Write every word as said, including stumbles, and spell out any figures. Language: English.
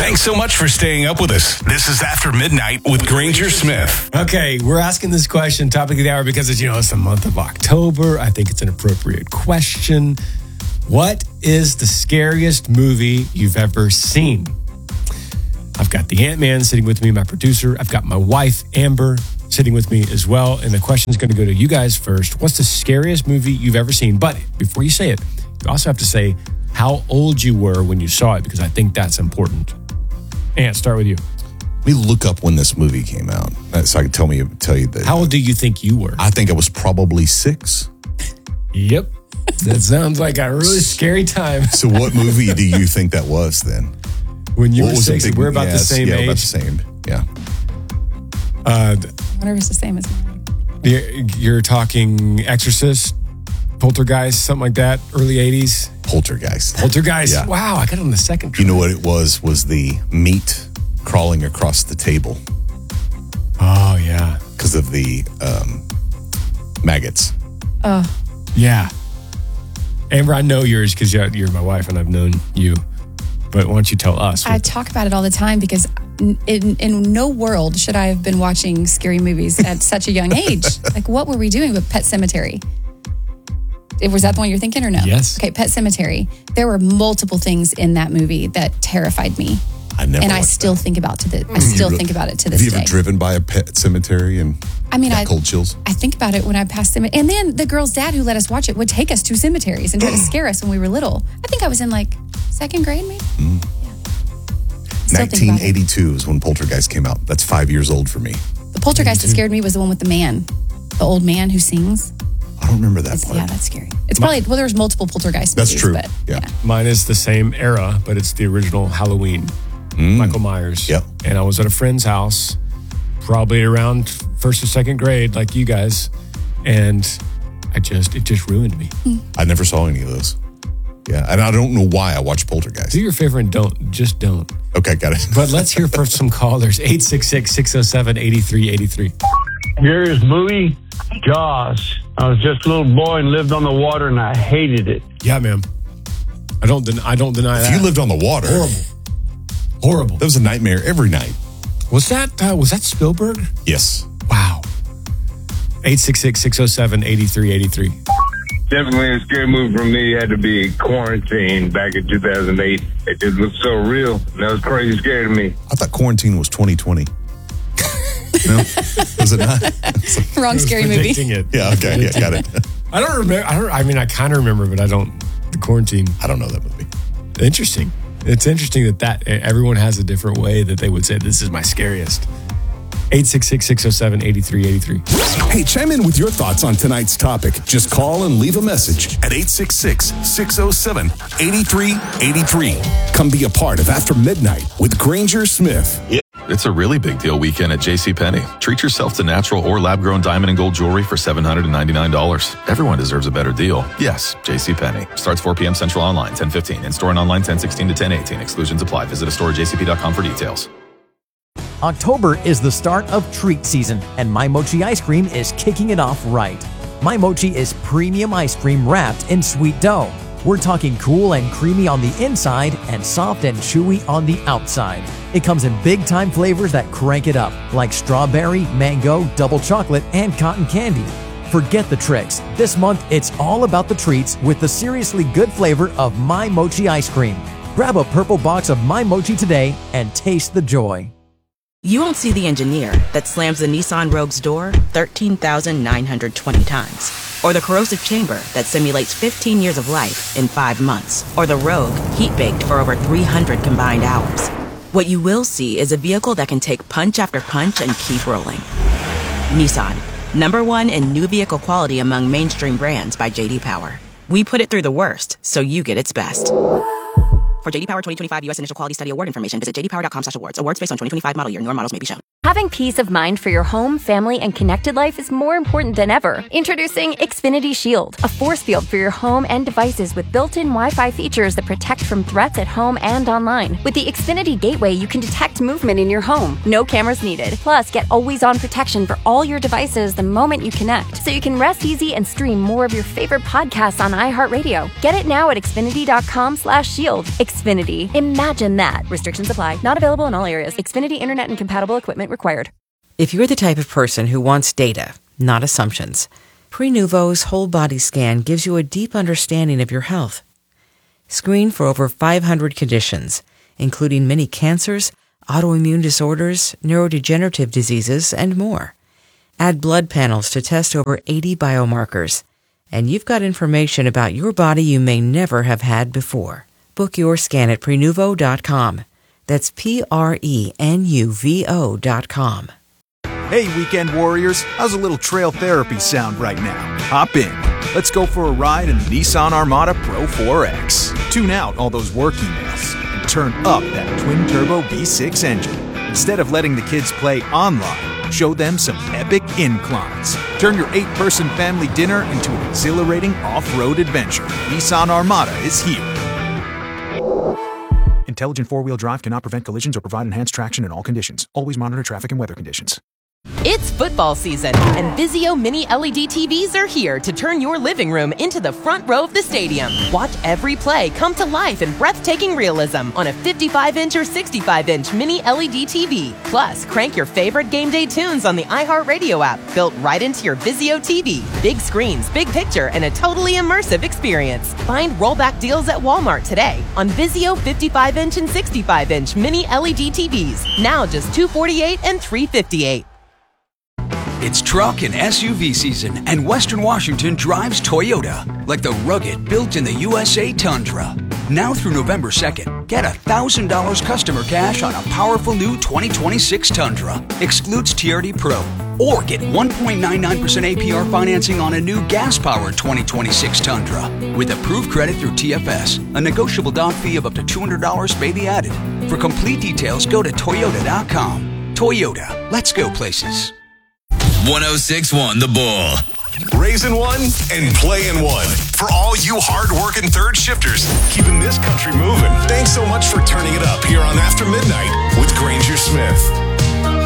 Thanks so much for staying up with us. This is After Midnight with Granger Smith. Okay, we're asking this question, topic of the hour, because it's, you know, it's the month of October. I think it's an appropriate question. What is the scariest movie you've ever seen? I've got the Ant-Man sitting with me, my producer. I've got my wife, Amber, sitting with me as well. And the question is going to go to you guys first. What's the scariest movie you've ever seen? But before you say it, you also have to say how old you were when you saw it, because I think that's important. Ant, start with you. Let me look up when this movie came out, so I can tell me tell you that. How old do you think you were? I think I was probably six. Yep. That sounds like a really scary time. So what movie do you think that was then? When you what were six, big, we're about yes, the same yeah, age. about the same, yeah. Uh, I wonder if it's the same as mine. You're, you're talking Exorcist, Poltergeist, something like that, early eighties? Poltergeist. Poltergeist. Yeah. Wow, I got it on the second try. You know what it was? Was the meat crawling across the table. Oh, yeah. Because of the um, maggots. Oh. Yeah. Amber, I know yours because you're, you're my wife and I've known you. But why don't you tell us? I talk about it all the time because in, in no world should I have been watching scary movies at such a young age. Like, what were we doing with Pet Sematary? Was that the one you're thinking or no? Yes. Okay, Pet Sematary. There were multiple things in that movie that terrified me. I never. And I still that. think about to the. I still really, think about it to this day. Have you day. ever driven by a pet cemetery and I mean, got I cold chills? I think about it when I pass cemetery. And then the girl's dad who let us watch it would take us to cemeteries and try to scare us when we were little. I think I was in like second grade, maybe. Mm. Yeah. nineteen eighty-two is when Poltergeist came out. That's five years old for me. The Poltergeist that scared me was the one with the man, the old man who sings. I don't remember that It's, part. yeah, that's scary. It's probably, well, there's multiple Poltergeist That's movies. true. But, yeah. yeah. Mine is the same era, but it's the original Halloween. Mm. Michael Myers. Yep. And I was at a friend's house, probably around first or second grade, like you guys. And I just, it just ruined me. Mm. I never saw any of those. Yeah. And I don't know why I watched Poltergeist. Do your favor and don't. Just don't. Okay, got it. But let's hear from some callers. eight six six, six oh seven, eight three eight three. Scariest movie? Jaws. I was just a little boy and lived on the water, and I hated it. Yeah, man. I don't. Den- I don't deny if that. You lived on the water. Horrible. Horrible. That was a nightmare every night. Was that uh, was that Spielberg? Yes. Wow. eight six six, six oh seven, eight three eight three. Definitely a scary movie for me had to be Quarantine back in two thousand eight. It just looked so real. That was crazy scary to me. I thought Quarantine was twenty twenty. No? Was it not? Wrong scary movie. It. Yeah, okay. Yeah, got it. I don't remember. I don't. I mean, I kind of remember, but I don't. The Quarantine. I don't know that movie. Interesting. It's interesting that that everyone has a different way that they would say this is my scariest. eight six six, six oh seven, eight three eight three. Hey, chime in with your thoughts on tonight's topic. Just call and leave a message at eight six six, six oh seven, eight three eight three. Come be a part of After Midnight with Granger Smith. It's a really big deal weekend at JCPenney. Treat yourself to natural or lab-grown diamond and gold jewelry for seven hundred ninety-nine dollars. Everyone deserves a better deal. Yes, JCPenney. Starts four p.m. Central online, ten fifteen. In-store and online, ten sixteen to ten eighteen. Exclusions apply. Visit a store at j c p dot com for details. October is the start of treat season, and My Mochi ice cream is kicking it off right. My Mochi is premium ice cream wrapped in sweet dough. We're talking cool and creamy on the inside and soft and chewy on the outside. It comes in big-time flavors that crank it up, like strawberry, mango, double chocolate, and cotton candy. Forget the tricks. This month, it's all about the treats with the seriously good flavor of My Mochi ice cream. Grab a purple box of My Mochi today and taste the joy. You won't see the engineer that slams the Nissan Rogue's door thirteen thousand nine hundred twenty times, or the corrosive chamber that simulates fifteen years of life in five months, or the Rogue heat-baked for over three hundred combined hours. What you will see is a vehicle that can take punch after punch and keep rolling. Nissan, number one in new vehicle quality among mainstream brands by J D Power. We put it through the worst, so you get its best. For J D Power twenty twenty-five U S Initial Quality Study Award information, visit j d power dot com slash awards. Awards based on twenty twenty-five model year. Newer models may be shown. Having peace of mind for your home, family, and connected life is more important than ever. Introducing Xfinity Shield, a force field for your home and devices with built-in Wi-Fi features that protect from threats at home and online. With the Xfinity Gateway, you can detect movement in your home. No cameras needed. Plus, get always-on protection for all your devices the moment you connect, so you can rest easy and stream more of your favorite podcasts on iHeartRadio. Get it now at Xfinity.com slash shield. Xfinity. Imagine that. Restrictions apply. Not available in all areas. Xfinity Internet and compatible equipment required. If you're the type of person who wants data, not assumptions, Prenuvo's whole body scan gives you a deep understanding of your health. Screen for over five hundred conditions, including many cancers, autoimmune disorders, neurodegenerative diseases, and more. Add blood panels to test over eighty biomarkers, and you've got information about your body you may never have had before. Book your scan at Prenuvo dot com. That's P R E N U V O dot com. Hey, weekend warriors, how's a little trail therapy sound right now? Hop in. Let's go for a ride in the Nissan Armada Pro four X. Tune out all those work emails and turn up that twin-turbo V six engine. Instead of letting the kids play online, show them some epic inclines. Turn your eight-person family dinner into an exhilarating off-road adventure. Nissan Armada is here. Intelligent four-wheel drive cannot prevent collisions or provide enhanced traction in all conditions. Always monitor traffic and weather conditions. It's football season, and Vizio Mini L E D T Vs are here to turn your living room into the front row of the stadium. Watch every play come to life in breathtaking realism on a fifty-five inch or sixty-five inch Mini L E D T V. Plus, crank your favorite game day tunes on the iHeartRadio app, built right into your Vizio T V. Big screens, big picture, and a totally immersive experience. Find rollback deals at Walmart today on Vizio fifty-five inch and sixty-five inch Mini L E D T Vs. Now just two hundred forty-eight dollars and three hundred fifty-eight dollars. It's truck and S U V season, and Western Washington drives Toyota, like the rugged, built in the U S A Tundra. Now through November second, get one thousand dollars customer cash on a powerful new twenty twenty-six Tundra. Excludes T R D Pro. Or get one point nine nine percent A P R financing on a new gas-powered twenty twenty-six Tundra. With approved credit through T F S, a negotiable down fee of up to two hundred dollars may be added. For complete details, go to Toyota dot com. Toyota, let's go places. one oh six point one The Bull. Raising one and playing one. For all you hard-working third shifters, keeping this country moving. Thanks so much for turning it up here on After Midnight with Granger Smith.